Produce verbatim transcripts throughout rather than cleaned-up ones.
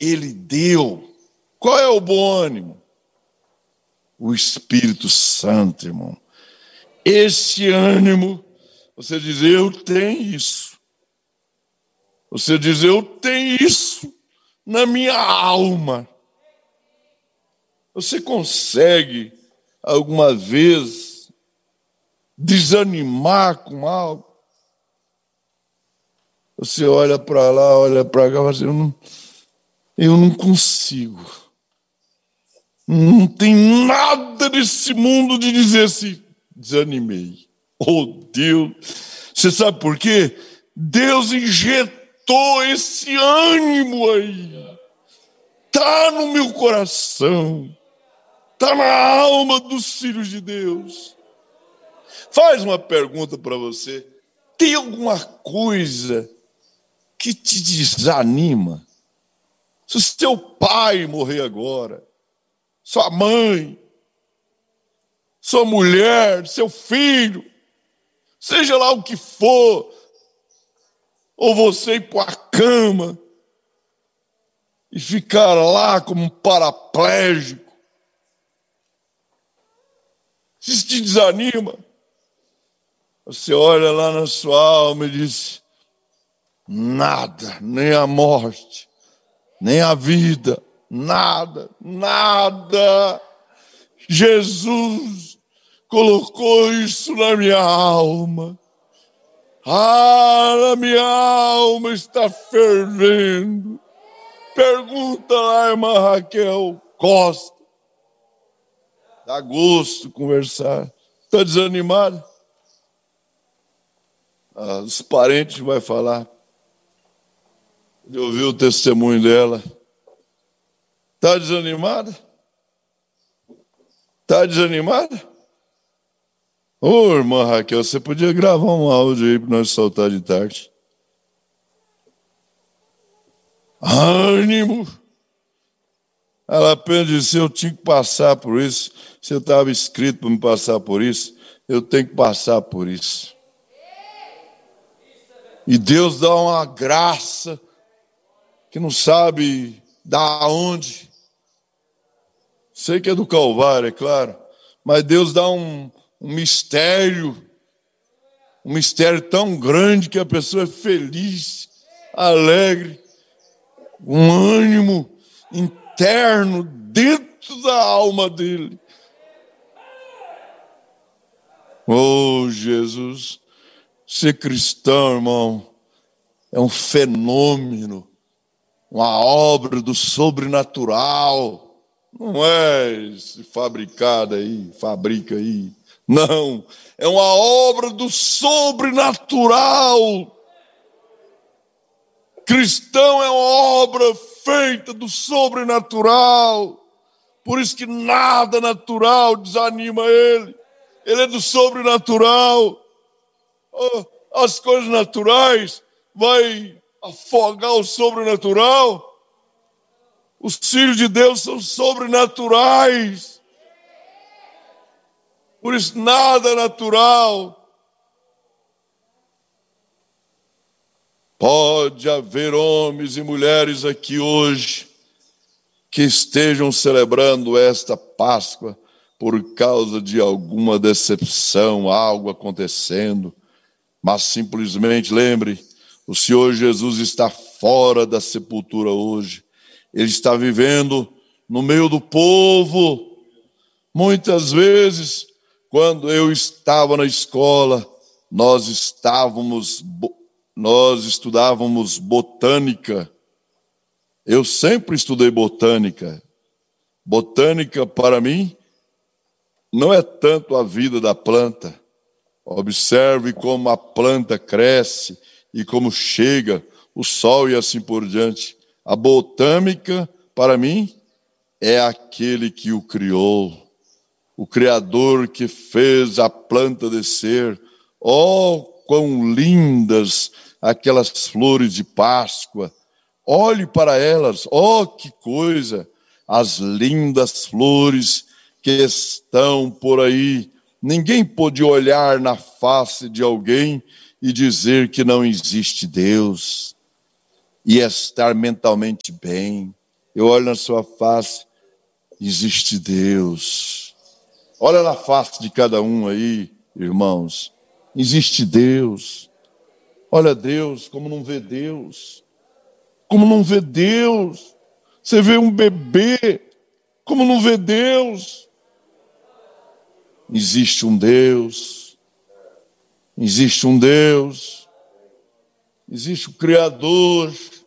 Ele deu. Qual é o bom ânimo? O Espírito Santo, irmão. Esse ânimo, você diz, eu tenho isso. Você diz, eu tenho isso na minha alma. Você consegue, alguma vez, desanimar com algo? Você olha para lá, olha para cá e fala assim, eu não, eu não consigo. Não tem nada nesse mundo de dizer assim, desanimei. Oh, Deus! Você sabe por quê? Deus injetou esse ânimo aí. Está no meu coração. Está na alma dos filhos de Deus. Faz uma pergunta para você. Tem alguma coisa que te desanima? Se o seu pai morrer agora, sua mãe, sua mulher, seu filho, seja lá o que for, ou você ir para a cama e ficar lá como um paraplégico, se isso te desanima, você olha lá na sua alma e diz, nada, nem a morte, nem a vida, nada, nada. Jesus colocou isso na minha alma. Ah, a minha alma está fervendo. Pergunta lá, irmã Raquel Costa. Dá gosto conversar. Está desanimado? Ah, os parentes vão falar. Eu ouvi o testemunho dela. Está desanimada? Está desanimada? Ô, oh, irmã Raquel, você podia gravar um áudio aí para nós soltar de tarde. Ânimo! Ela apenas disse, eu tinha que passar por isso. Se eu estava escrito para me passar por isso, eu tenho que passar por isso. E Deus dá uma graça que não sabe da onde. Sei que é do Calvário, é claro. Mas Deus dá um, um mistério. Um mistério tão grande que a pessoa é feliz, alegre. Um ânimo interno dentro da alma dele. Oh, Jesus, ser cristão, irmão, é um fenômeno, uma obra do sobrenatural. Não é fabricada aí, fabrica aí. Não, é uma obra do sobrenatural. Cristão é uma obra feita do sobrenatural. Por isso que nada natural desanima ele. Ele é do sobrenatural. As coisas naturais vai afogar o sobrenatural. Os filhos de Deus são sobrenaturais. Por isso nada natural. Pode haver homens e mulheres aqui hoje que estejam celebrando esta Páscoa por causa de alguma decepção, algo acontecendo, mas simplesmente lembre, o Senhor Jesus está fora da sepultura hoje. Ele está vivendo no meio do povo. Muitas vezes, quando eu estava na escola, nós estávamos... Nós estudávamos botânica. Eu sempre estudei botânica. Botânica, para mim, não é tanto a vida da planta. Observe como a planta cresce e como chega o sol e assim por diante. A botânica, para mim, é aquele que o criou. O Criador que fez a planta descer. Oh, quão lindas aquelas flores de Páscoa. Olhe para elas, oh que coisa, as lindas flores que estão por aí. Ninguém pode olhar na face de alguém e dizer que não existe Deus e estar mentalmente bem. eu olho na sua face, existe Deus. Olha na face de cada um aí, irmãos. Existe Deus. Olha Deus, como não vê Deus. Como não vê Deus. Você vê um bebê, como não vê Deus. Existe um Deus. Existe um Deus. Existe o Criador.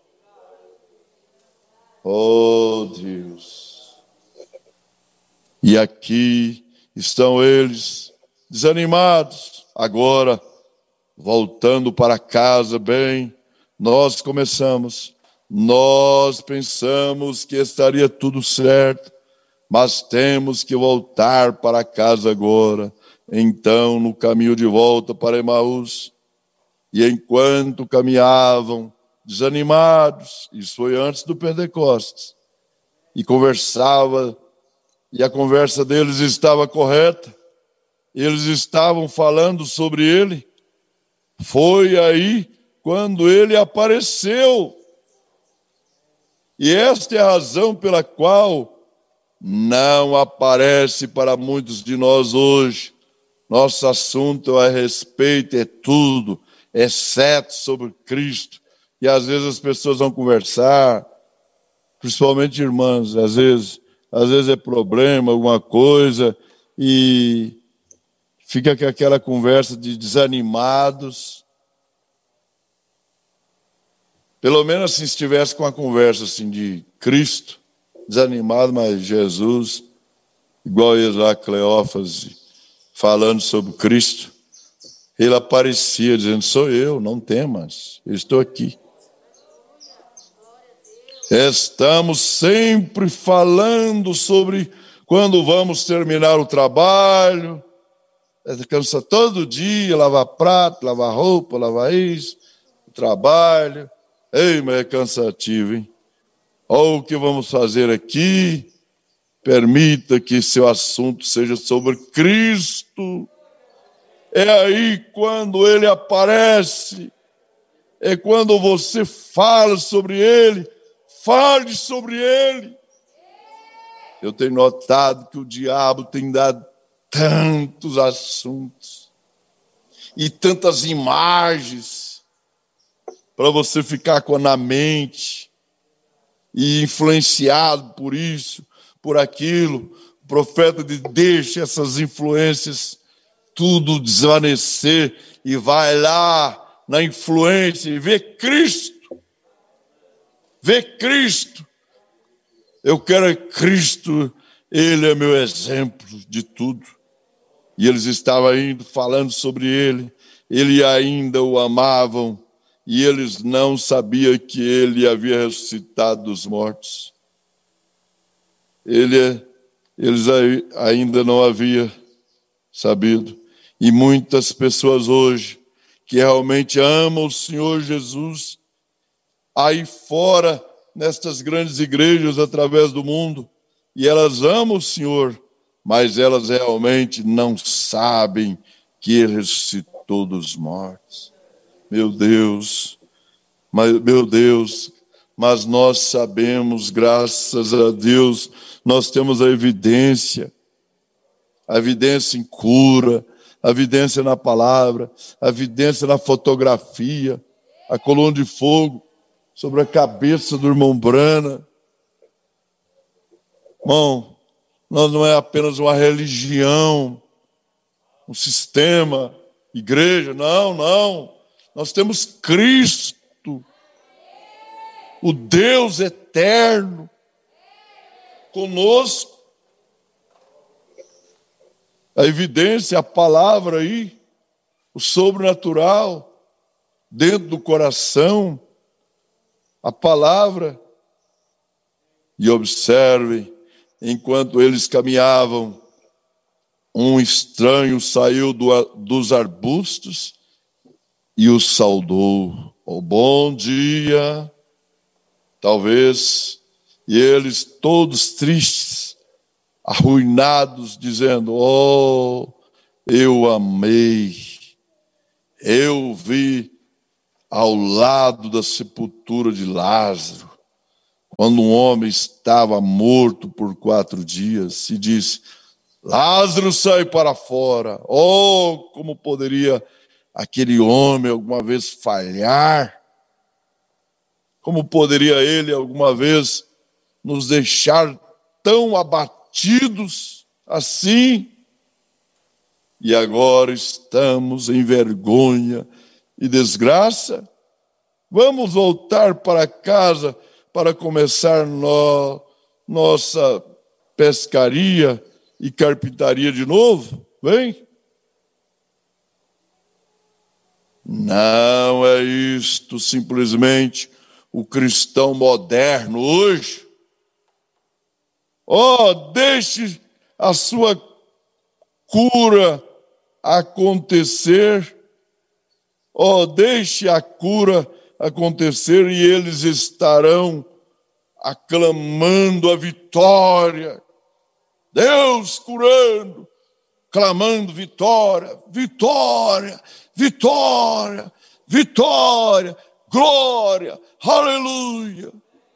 Oh, Deus. E aqui estão eles, desanimados. Agora, voltando para casa bem, nós começamos. Nós pensamos que estaria tudo certo, mas temos que voltar para casa agora. Então, no caminho de volta para Emaús, e enquanto caminhavam, desanimados, isso foi antes do Pentecostes, e conversava, e a conversa deles estava correta, eles estavam falando sobre ele, foi aí quando ele apareceu. E esta é a razão pela qual não aparece para muitos de nós hoje. Nosso assunto é respeito, é tudo, exceto sobre Cristo. E às vezes as pessoas vão conversar, principalmente irmãs, às vezes, às vezes é problema, alguma coisa, e fica com aquela conversa de desanimados. Pelo menos se estivesse com uma conversa assim de Cristo, desanimado, mas Jesus, igual eles lá, Cleófas, falando sobre Cristo, ele aparecia dizendo, sou eu, não temas, eu estou aqui. Estamos sempre falando sobre quando vamos terminar o trabalho, cansa todo dia, lavar prato, lavar roupa, lavar isso, o trabalho. Ei, mas é cansativo, hein? Olha o que vamos fazer aqui. Permita que seu assunto seja sobre Cristo. É aí quando ele aparece. É quando você fala sobre ele. Fale sobre ele. Eu tenho notado que o diabo tem dado tantos assuntos e tantas imagens para você ficar com na mente e influenciado por isso, por aquilo. O profeta diz, deixa essas influências tudo desvanecer e vai lá na influência e vê Cristo. Vê Cristo. Eu quero é Cristo, ele é meu exemplo de tudo. E eles estavam indo falando sobre ele, ele ainda o amavam, e eles não sabiam que ele havia ressuscitado dos mortos. Ele, eles ainda não haviam sabido. E muitas pessoas hoje, que realmente amam o Senhor Jesus, aí fora, nestas grandes igrejas através do mundo, e elas amam o Senhor, mas elas realmente não sabem que ele ressuscitou dos mortos. Meu Deus, mas, meu Deus, mas nós sabemos, graças a Deus, nós temos a evidência, a evidência em cura, a evidência na palavra, a evidência na fotografia, a coluna de fogo sobre a cabeça do irmão Brana. Irmão, nós não é apenas uma religião, um sistema, igreja, não, não. Nós temos Cristo, o Deus eterno, conosco. A evidência, a palavra aí, o sobrenatural, dentro do coração, a palavra. E observem, enquanto eles caminhavam, um estranho saiu do, dos arbustos e o saudou. Oh, bom dia. Talvez, e eles todos tristes, arruinados, dizendo, oh, eu amei, eu vi ao lado da sepultura de Lázaro, quando um homem estava morto por quatro dias, e disse: Lázaro, sai para fora. Oh, como poderia aquele homem alguma vez falhar? Como poderia ele alguma vez nos deixar tão abatidos assim? E agora estamos em vergonha e desgraça? Vamos voltar para casa para começar no, nossa pescaria e carpintaria de novo? Vem? Não é isto simplesmente o cristão moderno hoje. Oh, deixe a sua cura acontecer. Oh, deixe a cura acontecer e eles estarão aclamando a vitória. Deus curando, clamando vitória, vitória, vitória, vitória, glória, aleluia.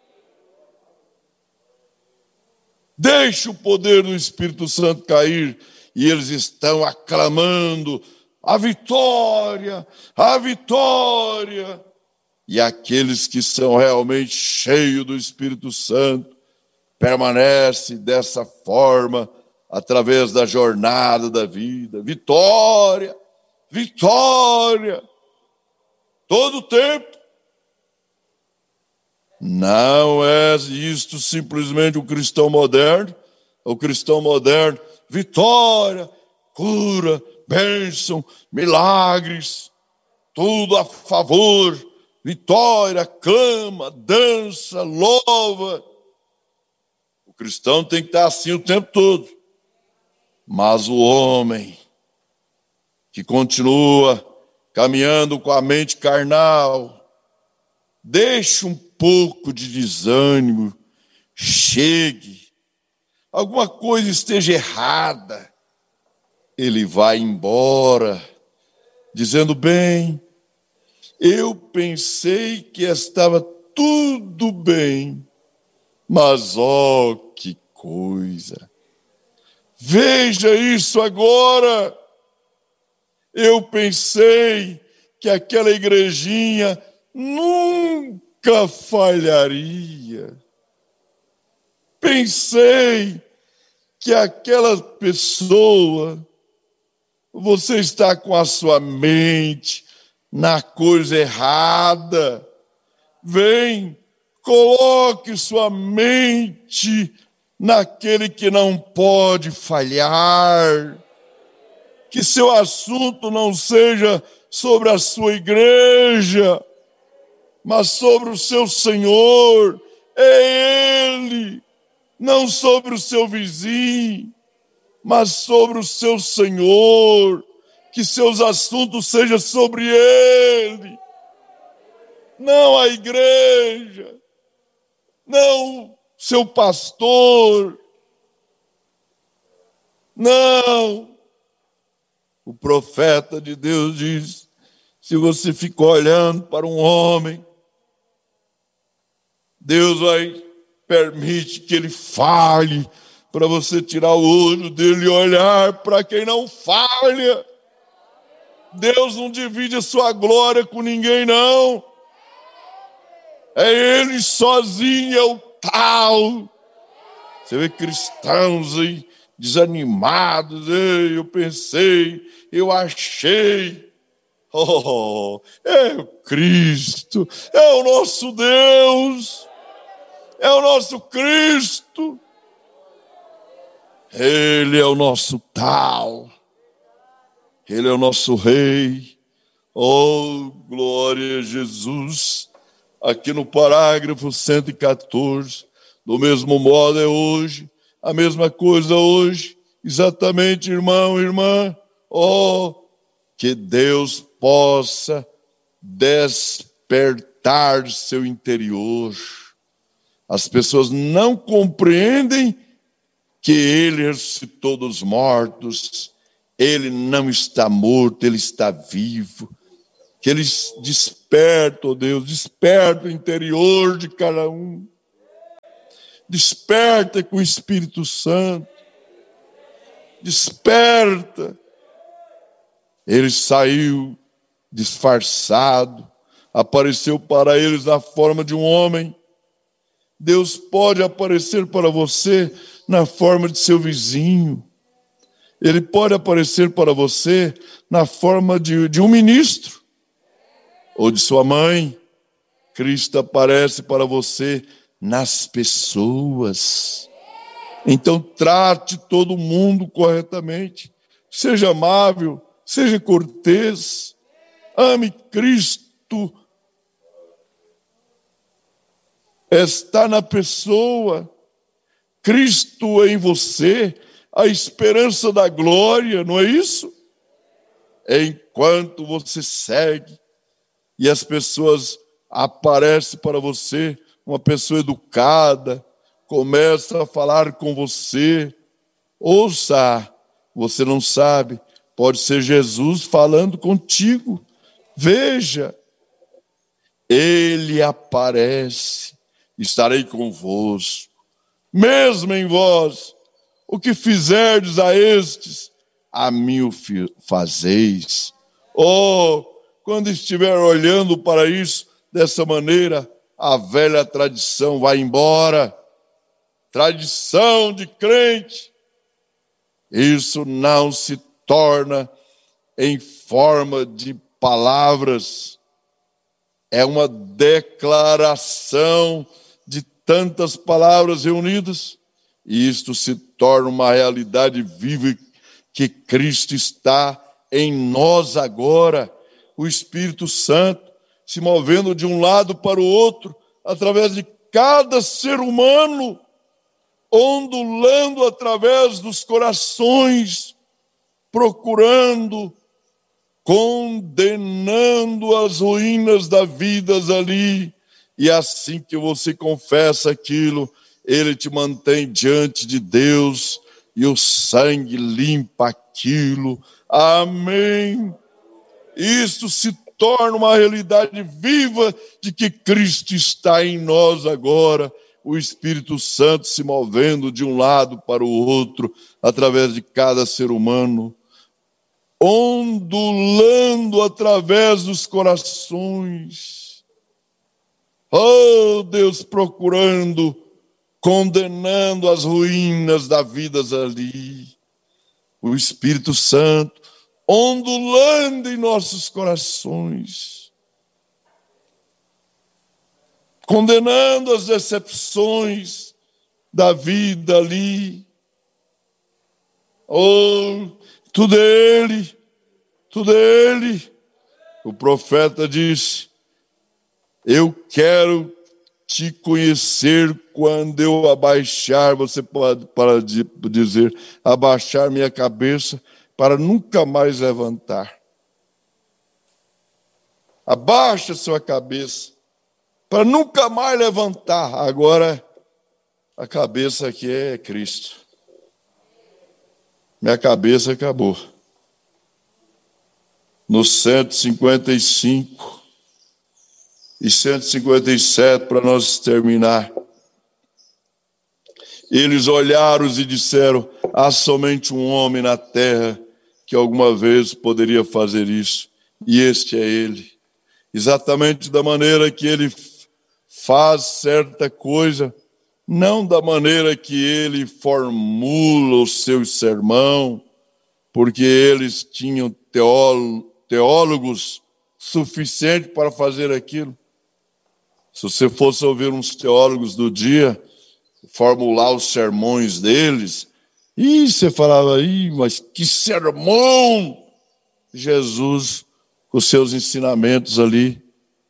Deixe o poder do Espírito Santo cair e eles estão aclamando a vitória, a vitória. E aqueles que são realmente cheios do Espírito Santo permanecem dessa forma através da jornada da vida. Vitória, vitória, todo o tempo. Não é isto simplesmente o cristão moderno. O cristão moderno, vitória, cura, bênção, milagres, tudo a favor, vitória, clama, dança, louva. O cristão tem que estar assim o tempo todo. Mas o homem que continua caminhando com a mente carnal, deixa um pouco de desânimo, chegue, alguma coisa esteja errada, ele vai embora, dizendo: bem, eu pensei que estava tudo bem, mas ó, que coisa, veja isso agora, eu pensei que aquela igrejinha nunca falharia. Pensei que aquela pessoa, você está com a sua mente na coisa errada. Vem, coloque sua mente naquele que não pode falhar. Que seu assunto não seja sobre a sua igreja, mas sobre o seu Senhor, é Ele, não sobre o seu vizinho, mas sobre o seu Senhor, que seus assuntos sejam sobre Ele, não a igreja, não seu pastor, não. O profeta de Deus diz: se você ficar olhando para um homem, Deus vai permite que ele fale, para você tirar o olho dele e olhar para quem não falha. Deus não divide a sua glória com ninguém, não. É Ele sozinho, é o tal. Você vê cristãos aí desanimados. Ei, eu pensei, eu achei. Oh, é o Cristo, é o nosso Deus, é o nosso Cristo. Ele é o nosso tal, Ele é o nosso Rei. Oh, glória a Jesus. Aqui no parágrafo cento e quatorze, do mesmo modo é hoje, a mesma coisa hoje, exatamente, irmão, irmã. Oh, que Deus possa despertar seu interior. As pessoas não compreendem que Ele ressuscitou dos mortos. Ele não está morto, Ele está vivo. Que Ele desperta, ó Deus, desperta o interior de cada um. Desperta com o Espírito Santo. Desperta. Ele saiu disfarçado, apareceu para eles na forma de um homem. Deus pode aparecer para você na forma de seu vizinho. Ele pode aparecer para você na forma de, de um ministro ou de sua mãe. Cristo aparece para você nas pessoas. Então trate todo mundo corretamente. Seja amável, seja cortês. Ame Cristo. Está na pessoa. Cristo em você, a esperança da glória, não é isso? Enquanto você segue e as pessoas aparecem para você, uma pessoa educada, começa a falar com você, ouça, você não sabe, pode ser Jesus falando contigo. Veja, Ele aparece, estarei convosco. Mesmo em vós, o que fizerdes a estes, a mim o fazeis. Oh, quando estiver olhando para isso dessa maneira, a velha tradição vai embora. Tradição de crente. Isso não se torna em forma de palavras. É uma declaração de tantas palavras reunidas, e isto se torna uma realidade viva que Cristo está em nós agora, o Espírito Santo se movendo de um lado para o outro, através de cada ser humano, ondulando através dos corações, procurando, condenando as ruínas da vida ali. E assim que você confessa aquilo, Ele te mantém diante de Deus e o sangue limpa aquilo. Amém. Isto se torna uma realidade viva de que Cristo está em nós agora, o Espírito Santo se movendo de um lado para o outro, através de cada ser humano, ondulando através dos corações. Oh, Deus, procurando, condenando as ruínas da vida ali. O Espírito Santo ondulando em nossos corações, condenando as decepções da vida ali. Oh, tudo é Ele, tudo é Ele. O profeta disse: eu quero te conhecer quando eu abaixar, você pode para dizer, abaixar minha cabeça para nunca mais levantar. Abaixa sua cabeça para nunca mais levantar. Agora a cabeça aqui é Cristo. Minha cabeça acabou. No cento e cinquenta e cinco e cento e cinquenta e sete, para nós terminar, eles olharam e disseram: há somente um homem na terra que alguma vez poderia fazer isso, e este é Ele. Exatamente da maneira que Ele faz certa coisa, não da maneira que Ele formula o seu sermão, porque eles tinham teólogos suficientes para fazer aquilo. Se você fosse ouvir uns teólogos do dia formular os sermões deles, e você falava aí, mas que sermão! Jesus, com seus ensinamentos ali.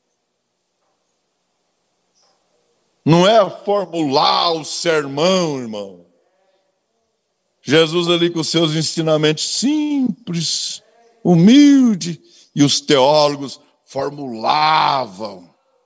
Não é formular o sermão, irmão. Jesus ali com seus ensinamentos simples, humilde, e os teólogos formulavam.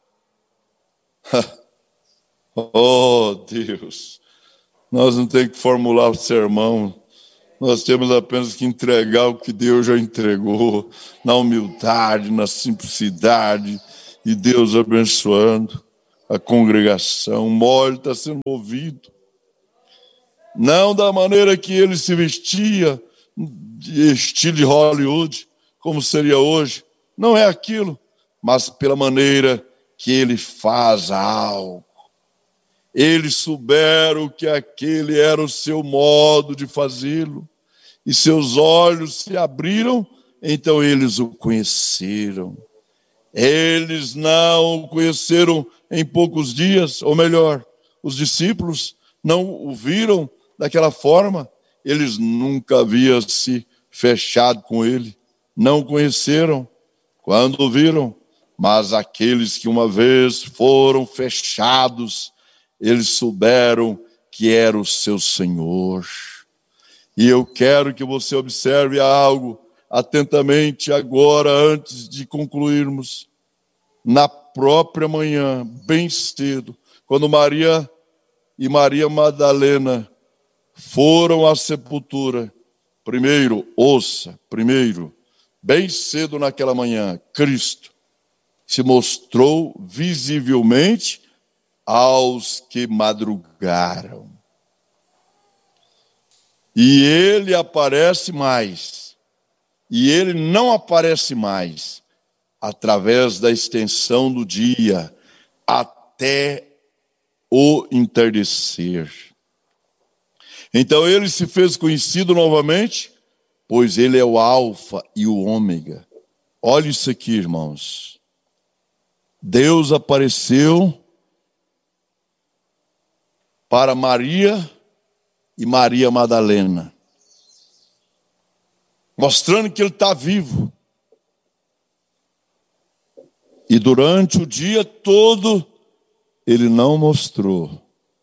Oh, Deus, nós não temos que formular o sermão, nós temos apenas que entregar o que Deus já entregou, na humildade, na simplicidade, e Deus abençoando. a congregação. Um óleo está sendo movido. Não da maneira que ele se vestia, de estilo de Hollywood, como seria hoje. Não é aquilo, mas pela maneira que ele faz algo. Eles souberam que aquele era o seu modo de fazê-lo. E seus olhos se abriram, então eles o conheceram. Eles não o conheceram em poucos dias, ou melhor, os discípulos não o viram daquela forma. Eles nunca haviam se fechado com ele, não o conheceram quando o viram. Mas aqueles que uma vez foram fechados, eles souberam que era o seu Senhor. E eu quero que você observe algo atentamente agora, antes de concluirmos. Na própria manhã, bem cedo, quando Maria e Maria Madalena foram à sepultura, primeiro, ouça, primeiro, bem cedo naquela manhã, Cristo se mostrou visivelmente aos que madrugaram. E ele aparece mais. E ele não aparece mais através da extensão do dia até o entardecer. Então ele se fez conhecido novamente, pois ele é o alfa e o ômega. Olha isso aqui, irmãos. Deus apareceu para Maria e Maria Madalena, mostrando que ele está vivo. E durante o dia todo, ele não mostrou.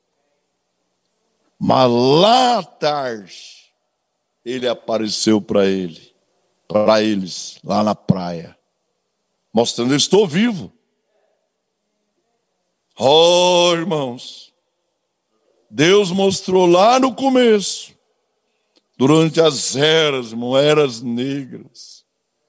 Mas lá à tarde, ele apareceu para ele, para eles, lá na praia, mostrando: eu estou vivo. Oh, irmãos, Deus mostrou lá no começo, durante as eras, irmão, eras negras.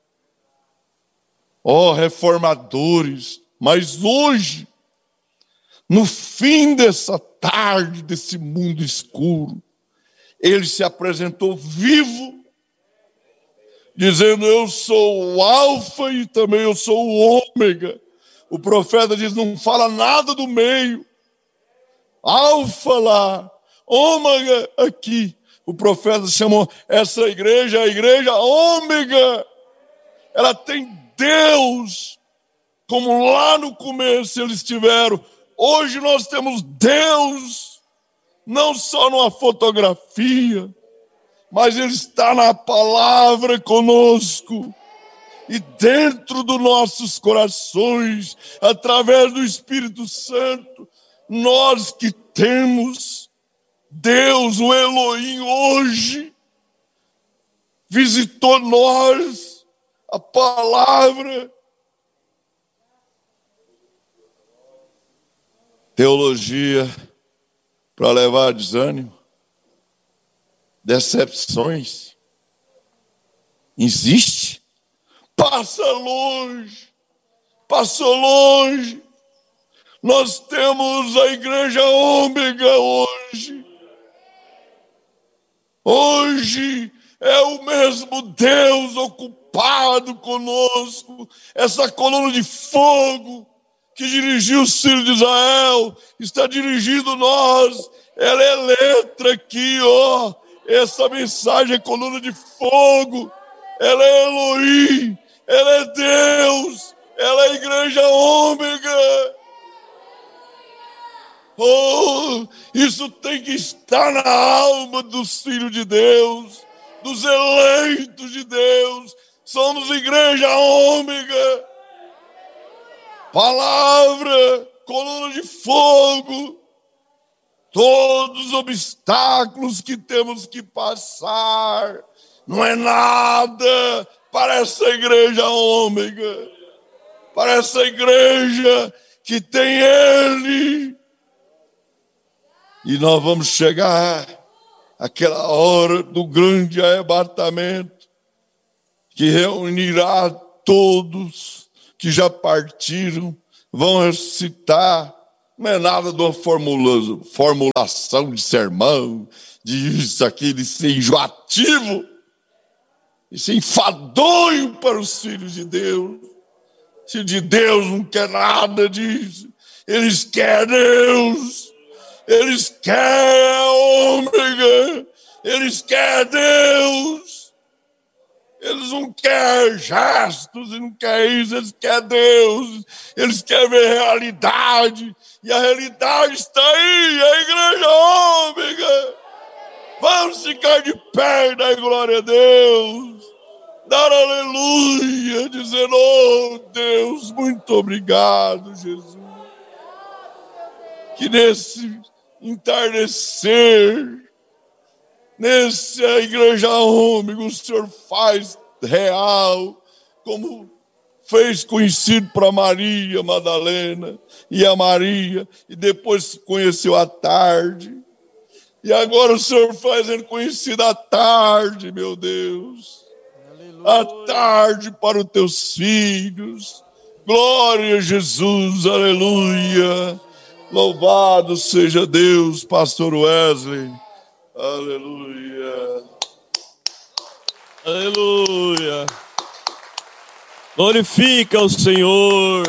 Oh, reformadores, mas hoje, no fim dessa tarde, desse mundo escuro, ele se apresentou vivo, dizendo: eu sou o alfa e também eu sou o ômega. O profeta diz: não fala nada do meio. Alfa lá, ômega aqui. O profeta chamou essa igreja a igreja ômega. Ela tem Deus, como lá no começo eles tiveram. Hoje nós temos Deus, não só numa fotografia, mas Ele está na palavra conosco. E dentro dos nossos corações, através do Espírito Santo, nós que temos Deus, o Elohim, hoje, visitou nós, a palavra. Teologia para levar desânimo, decepções, existe? Passa longe, passou longe. Nós temos a igreja ômega hoje. Hoje é o mesmo Deus ocupado conosco. Essa coluna de fogo que dirigiu os filhos de Israel está dirigindo nós. Ela é letra aqui, ó. Essa mensagem é coluna de fogo. Ela é Elohim. Ela é Deus. Ela é a igreja ômega. Oh, isso tem que estar na alma dos filhos de Deus, dos eleitos de Deus. Somos igreja ômega. Palavra, coluna de fogo. Todos os obstáculos que temos que passar não é nada para essa igreja ômega, para essa igreja que tem Ele. E nós vamos chegar àquela hora do grande arrebatamento, que reunirá todos que já partiram, vão ressuscitar Não é nada de uma formula, formulação de sermão, de isso aqui, de ser enjoativo. Isso é enfadonho para os filhos de Deus. Os filhos de Deus não quer nada disso. Eles querem Deus. Eles querem a ômega. Eles querem Deus. Eles não querem gestos, eles não querem isso, eles querem Deus. Eles querem ver a realidade. E a realidade está aí, a igreja ômega. Vamos ficar de pé e dar glória a Deus. Dar aleluia, dizendo, oh Deus, muito obrigado, Jesus. Que nesse entardecer, nessa igreja ômega, o Senhor faz real, como fez conhecido para Maria Madalena e a Maria, e depois se conheceu à tarde. E agora o Senhor fazendo conhecido à tarde, meu Deus. À tarde para os teus filhos. Glória a Jesus, aleluia. Louvado seja Deus, pastor Wesley. Aleluia. Aleluia. Glorifica o Senhor.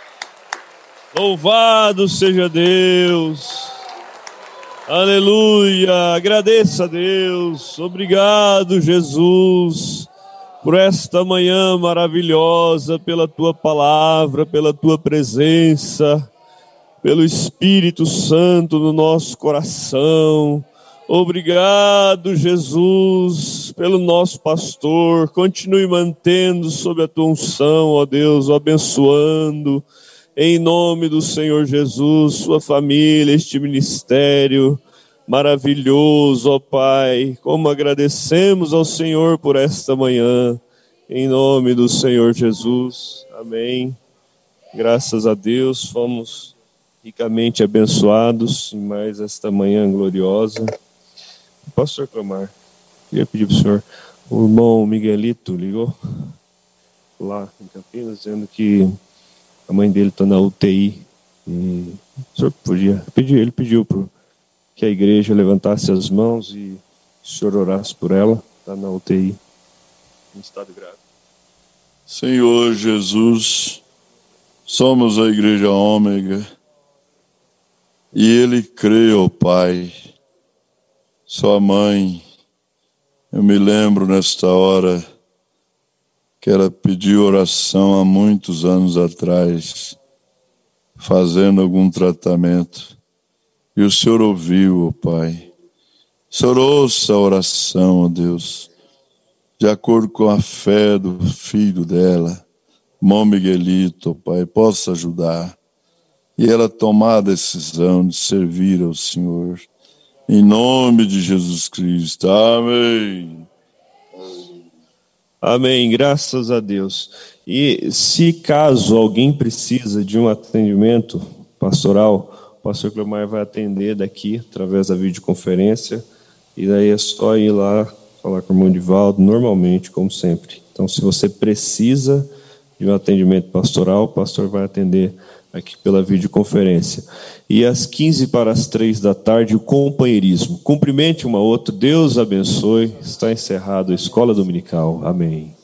Louvado seja Deus. Aleluia. Agradeça a Deus. Obrigado, Jesus, por esta manhã maravilhosa, pela tua palavra, pela tua presença, pelo Espírito Santo no nosso coração. Obrigado, Jesus, pelo nosso pastor. Continue mantendo sob a tua unção, ó Deus, o abençoando, em nome do Senhor Jesus, sua família, este ministério maravilhoso, ó Pai. Como agradecemos ao Senhor por esta manhã, em nome do Senhor Jesus. Amém. Graças a Deus, fomos ricamente abençoados em mais esta manhã gloriosa. Pastor Clamar, queria pedir para o senhor, o irmão Miguelito ligou lá em Campinas, dizendo que a mãe dele está na U T I. E o senhor podia, pediu, ele pediu para que a igreja levantasse as mãos e o senhor orasse por ela, está na U T I, em estado grave. Senhor Jesus, somos a igreja ômega, e ele crê, ó Pai. Sua mãe, eu me lembro nesta hora que ela pediu oração há muitos anos atrás, fazendo algum tratamento. E o Senhor ouviu, ó Pai. O Senhor ouça a oração, ó Deus, de acordo com a fé do filho dela, irmão Miguelito, ó Pai, possa ajudar. E ela tomar a decisão de servir ao Senhor. Em nome de Jesus Cristo. Amém. Amém. Graças a Deus. E se caso alguém precisa de um atendimento pastoral, o pastor Clemar vai atender daqui, através da videoconferência. E daí é só ir lá falar com o irmão Divaldo, normalmente, como sempre. Então, se você precisa de um atendimento pastoral, o pastor vai atender aqui pela videoconferência. E às quinze para as três da tarde, o companheirismo. Cumprimente um ao outro, Deus abençoe. Está encerrado a Escola Dominical. Amém.